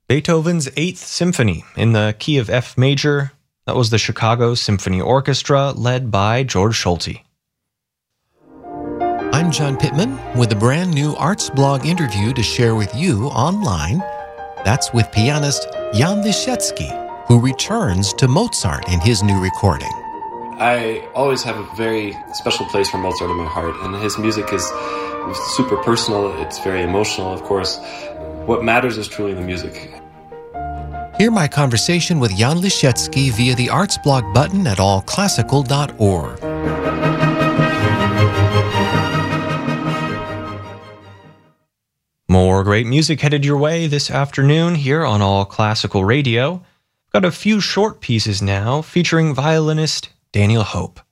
Beethoven's Eighth Symphony in the key of F major. That was the Chicago Symphony Orchestra led by George Solti. I'm John Pittman with a brand new Arts Blog interview to share with you online. That's with pianist Jan Lisiecki, who returns to Mozart in his new recording. I always have a very special place for Mozart in my heart, and his music is super personal. It's very emotional, of course. What matters is truly the music. Hear my conversation with Jan Lisiecki via the Arts Blog button at allclassical.org. More great music headed your way this afternoon here on All Classical Radio. Got a few short pieces now featuring violinist Daniel Hope.